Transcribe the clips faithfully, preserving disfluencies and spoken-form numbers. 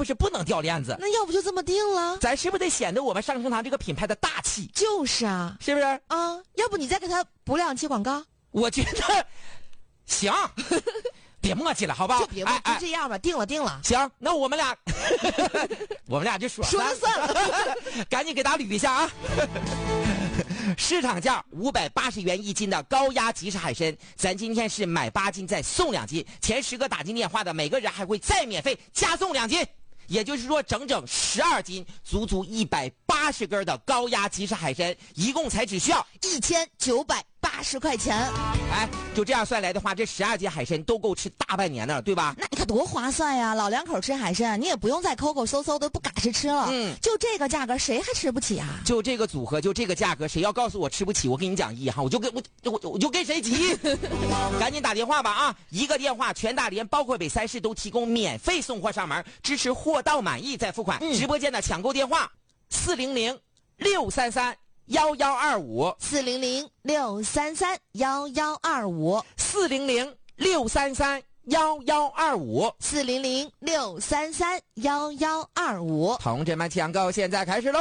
不是不能掉链子？ 那要不就这么定了？ 咱是不是得显得我们上升堂这个品牌的大气？ 就是啊， 是不是？ 啊，要不你再给他补两期广告？ 我觉得行。别磨叽了，好吧？ 就别磨，就这样吧，定了定了。 行，那我们俩，我们俩就说说了算了， 赶紧给大家捋一下啊！市场价五百八十元一斤的高压即食海参，咱今天是买八斤再送两斤，前十个打进电话的每个人还会再免费加送两斤，也就是说整整十二斤，足足一百八十根的高压即食海参，一共才只需要一千九百八十块钱。 哎，就这样算来的话，这十二斤海参都够吃大半年的了，对吧？ 那你看多划算呀！老两口吃海参，你也不用再抠抠搜搜的不嘎实吃了。嗯，就这个价格，谁还吃不起啊？ 就这个组合，就这个价格，谁要告诉我吃不起，我跟你讲一哈，我就跟我我我就跟谁急。赶紧打电话吧啊！一个电话，全大连包括北三市都提供免费送货上门，支持货到满意再付款。嗯、直播间的抢购电话：四零零六三三。幺幺二五四零零六三三幺幺二五四零零六三三幺幺二五四零零六三三幺幺二五， 同志们抢购现在开始喽！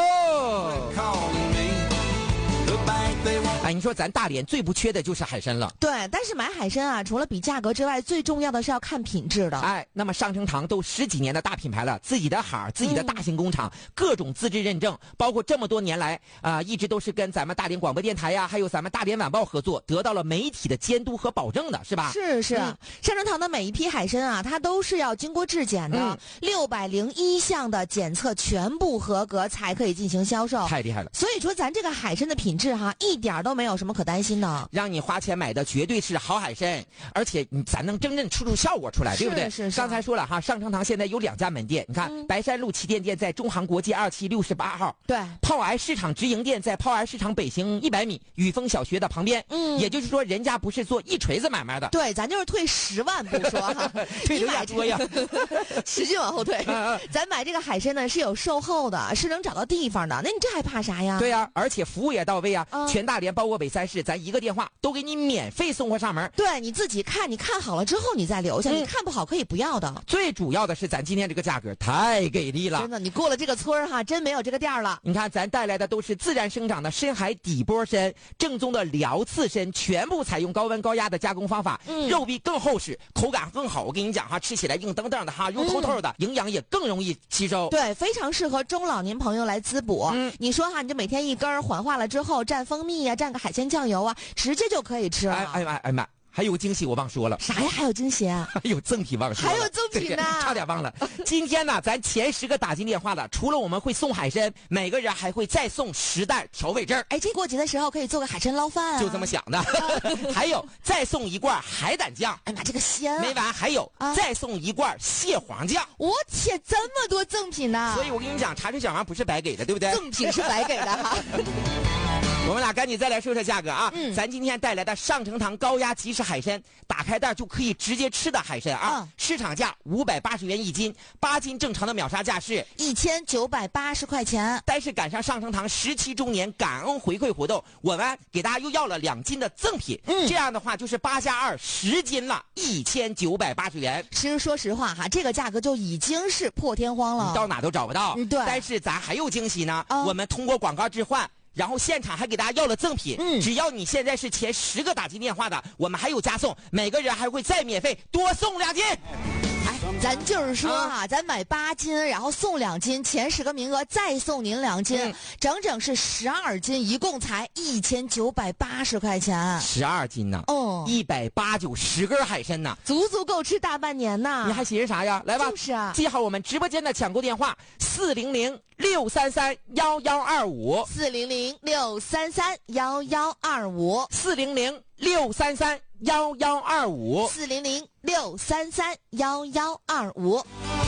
哎，你说咱大连最不缺的就是海参了。 对，但是买海参啊，除了比价格之外，最重要的是要看品质的。 哎，那么上升堂都十几年的大品牌了，自己的海，自己的大型工厂，嗯、各种资质认证，包括这么多年来啊、呃，一直都是跟咱们大连广播电台呀，还有咱们大连晚报合作，得到了媒体的监督和保证的，是吧？ 是是， 嗯、 上升堂的每一批海参啊，它都是要经过质检的，六百零一项的检测全部合格才可以进行销售。 太厉害了！ 所以说，咱这个海参的品质哈，一点都没有什么可担心的。 让你花钱买的绝对是好海参，而且你咱能真正吃出效果出来，对不对？ 是是是。 刚才说了哈，上升堂现在有两家门店，你看、嗯、白山路旗舰店在中航国际二期六十八号， 对， 炮癌市场直营店在炮癌市场北行一百米雨峰小学的旁边。嗯，也就是说，人家不是做一锤子买卖的， 对，咱就是退十万不说哈， 退有点多呀， 使劲往后退。咱买这个海参呢是有售后的，是能找到地方的，那你这还怕啥呀？ 对呀、啊，而且服务也到位啊，嗯、全大连包括北三市，咱一个电话都给你免费送货上门。 对，你自己看，你看好了之后你再留下，嗯、你看不好可以不要的。 最主要的是咱今天这个价格太给力了， 真的，你过了这个村儿哈，真没有这个店了。 你看咱带来的都是自然生长的深海底波参，正宗的辽刺参，全部采用高温高压的加工方法，嗯、肉壁更厚实，口感更好。我跟你讲哈，吃起来硬登登的哈，油透透的，嗯、营养也更容易吸收。 对，非常适合中老年朋友来滋补。嗯，你说哈，你这每天一根缓化了之后，蘸蜂蜜呀、啊，蘸个海鲜酱油啊，直接就可以吃了。 哎哎哎哎妈！还有惊喜我忘说了， 啥呀？还有惊喜啊？ 还有赠品忘说了， 还有赠品呢， 差点忘了。今天呢，咱前十个打进电话的，除了我们会送海参，每个人还会再送十袋调味汁儿。 哎，这过节的时候可以做个海参捞饭啊， 就这么想的。还有再送一罐海胆酱， 哎妈，这个鲜啊！ 没完，还有、啊、再送一罐蟹黄酱。 我天，这么多赠品呢！ 所以我跟你讲，茶水小王不是白给的，对不对？ 赠品是白给的哈。 我们俩赶紧再来说说价格啊！嗯，咱今天带来的上乘堂高压即食海参，打开袋就可以直接吃的海参啊！嗯、市场价五百八十元一斤，八斤正常的秒杀价是一千九百八十块钱。 但是赶上上乘堂十七周年感恩回馈活动，我们给大家又要了两斤的赠品。嗯，这样的话就是八加二十斤了，一千九百八十元。 其实说实话哈，这个价格就已经是破天荒了， 你到哪都找不到。 嗯，对。 但是咱还有惊喜呢，嗯、我们通过广告置换。然后现场还给大家要了赠品，嗯，只要你现在是前十个打进电话的，我们还有加送，每个人还会再免费多送两斤。 哎，咱就是说啊，啊咱买八斤，然后送两斤，前十个名额再送您两斤，嗯、整整是十二斤，一共才一千九百八十块钱。 十二斤呢？哦，一百八九十根海参呢， 足足够吃大半年呐！ 你还寻思啥呀？来吧， 就是啊， 记好我们直播间的抢购电话：四零零六三三幺幺二五， 四零零六三三幺幺二五， 四零零六三三幺幺二五， 四零零六三三幺幺二五。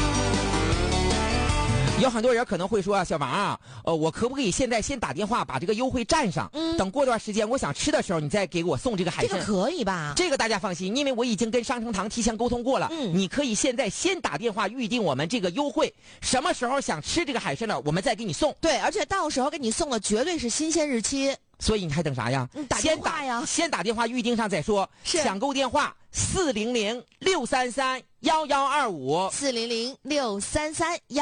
有很多人可能会说啊，小王啊，呃，我可不可以现在先打电话把这个优惠占上？嗯，等过段时间我想吃的时候，你再给我送这个海参。 这个可以吧？ 这个大家放心，因为我已经跟上乘堂提前沟通过了。嗯，你可以现在先打电话预定我们这个优惠，什么时候想吃这个海参呢？我们再给你送。 对，而且到时候给你送的绝对是新鲜日期。 所以你还等啥呀？ 嗯、打电话呀， 先打电话预定上再说。 是抢购电话四零零六三三幺幺二五， 四零零六三三幺。